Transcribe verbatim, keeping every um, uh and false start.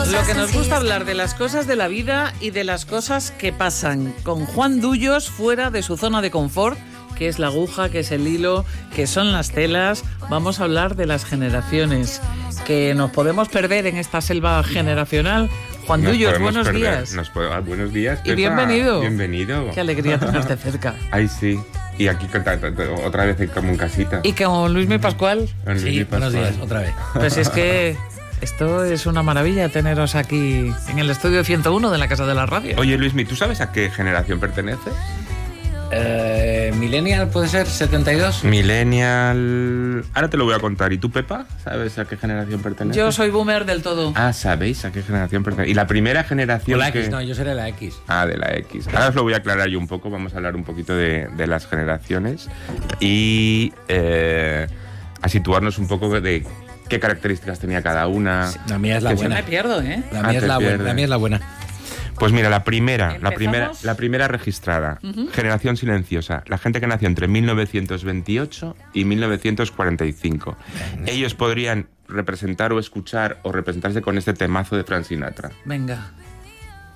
Lo que nos gusta hablar de las cosas de la vida y de las cosas que pasan. Con Juan Dullos fuera de su zona de confort, que es la aguja, que es el hilo, que son las telas. Vamos a hablar de las generaciones, que nos podemos perder en esta selva generacional. Juan Nos Dullos, podemos buenos perder. días. Nos puedo... ah, buenos días, Pepa. Y bienvenido. Bienvenido. Qué alegría tenerte cerca. Ay, sí. Y aquí otra vez como en casita. Y con Luismi Pascual. Con Sí, Luismi buenos Pascual. días, otra vez. Pues es que esto es una maravilla teneros aquí en el estudio ciento uno de la Casa de la Radio. Oye, Luismi, ¿tú sabes a qué generación perteneces? Eh, Millennial puede ser setenta y dos. Millennial... Ahora te lo voy a contar. ¿Y tú, Pepa? ¿Sabes a qué generación perteneces? Yo soy boomer del todo. Ah, ¿sabéis a qué generación pertenece? Y la primera generación O la que... X, no, yo seré la X. Ah, de la X. Ahora os lo voy a aclarar yo un poco. Vamos a hablar un poquito de, de las generaciones y eh, a situarnos un poco de qué características tenía cada una. La mía es la Que Yo buena. me pierdo, ¿eh? La Ah, mía, es te la, buena. pierdes. la mía es la buena. Pues mira, la primera, la ¿Empezamos? primera, la primera registrada, uh-huh. Generación silenciosa, la gente que nació entre mil novecientos veintiocho y mil novecientos cuarenta y cinco. Venga. Ellos podrían representar o escuchar o representarse con este temazo de Frank Sinatra. Venga.